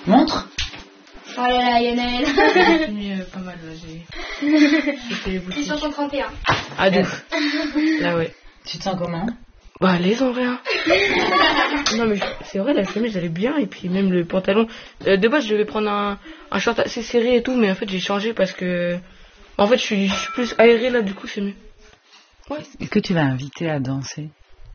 Montre. Oh là là, Yannel. J'ai fini pas mal, là, j'ai fait les boutiques. 631. Ah, de ouf. Là, ouais. Tu te sens comment? Bah, à l'aise en vrai. Hein. Non, mais c'est vrai, la chemise, elle est bien. Et puis, même le pantalon. De base, je devais prendre un short assez serré et tout. Mais en fait, j'ai changé parce que. En fait, je suis plus aéré là, du coup, c'est mieux. Ouais. Est-ce que tu vas inviter à danser?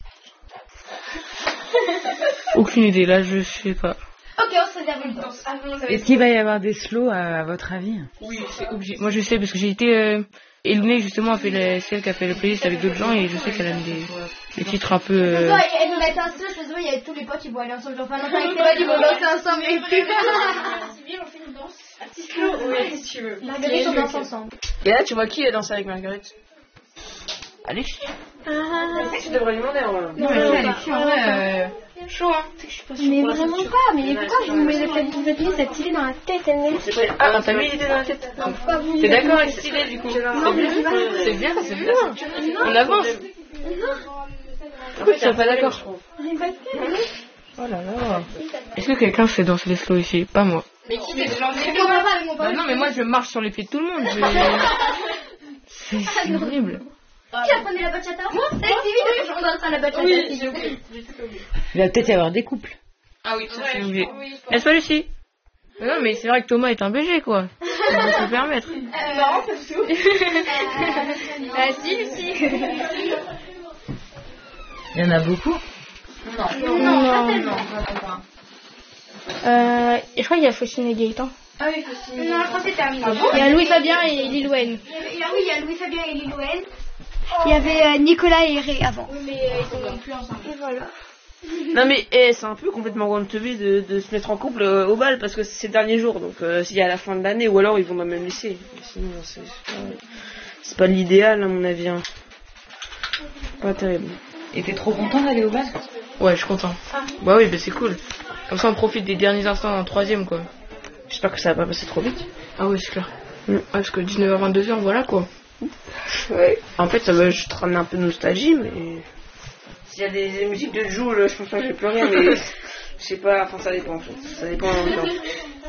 Aucune idée, là, je sais pas. Ok, on se réserve une danse. Est-ce qu'il va y avoir des slows à votre avis? Oui, c'est obligé. Moi, je sais parce que j'ai été. Elouné, justement, c'est elle qui a fait le playlist avec d'autres gens et je sais qu'elle aime des titres un peu. Elle nous mettait un slow, je faisais, il y avait tous les potes qui vont aller ensemble. Genre, enfin, non, avec les potes qui vont danser ensemble et tout. Si bien, on fait une danse. Un petit slow, ouais, si tu veux. Marguerite, on danse ensemble. Et là, tu vois qui est dansé avec Marguerite? Alexis. Tu devrais lui demander en vrai. Non, mais Alexis, en vrai, chaud, hein. Je suis pas sûre. Mais vraiment pas, mais pourquoi vous me mettez cette idée dans la tête, elle Ah, t'as mis l'idée dans la tête? T'es d'accord avec cette idée du coup? C'est bien, c'est bien. On avance. Pourquoi tu n'es pas d'accord? Oh là là. Est-ce que quelqu'un sait danser les slow ici? Pas moi. Mais qui fait de l'anglais? Bah non, mais moi je marche sur les pieds de tout le monde. C'est horrible. Qui apprenait la bachata? Moi, c'est vidéo, on dansera la bachata. Oui, j'ai oublié. Il va peut-être y avoir des couples. Ah oui, ça c'est obligé. N'est-ce pas Lucie? Non, mais c'est vrai que Thomas est un BG quoi. On peut se le permettre. Non, pas du tout. Ah si, Lucie. Il y en a beaucoup? Non. Je crois qu'il y a Faucine et Gaëtan. Ah oui, Faucine. Non, je crois que c'est terminé. Il y a Louis Fabien et Lil Wayne. Il y a Louis Fabien et Lil Wayne. Il y avait Nicolas et Ré avant. Oui, mais ils sont plus ensemble. Et voilà. Non mais c'est un peu complètement one to be de se mettre en couple au bal parce que c'est le dernier jour donc s'il y a à la fin de l'année ou alors ils vont même laisser. Sinon c'est pas l'idéal à mon avis. Hein. Pas terrible. Et t'es trop content d'aller au bal? Ouais, je suis content. Bah oui, bah c'est cool. Comme ça on profite des derniers instants en troisième quoi. J'espère que ça va pas passer trop vite. Ah oui, c'est clair. Ouais, parce que 19h 22h voilà quoi. Ouais. En fait je te ramène un peu de nostalgie mais s'il y a des musiques de Joule, je pense pas que je vais pleurer mais je sais pas, enfin ça dépend en fait. Ça dépend en même temps.